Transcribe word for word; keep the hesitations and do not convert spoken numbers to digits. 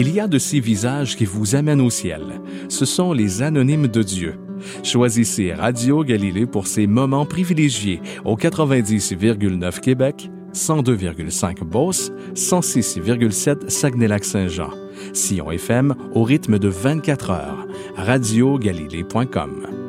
Il y a de ces visages qui vous amènent au ciel. Ce sont les anonymes de Dieu. Choisissez Radio Galilée pour ces moments privilégiés au quatre-vingt-dix virgule neuf Québec, cent deux virgule cinq Beauce, cent six virgule sept Saguenay-Lac-Saint-Jean. Sillon F M au rythme de vingt-quatre heures. radio galilée point com.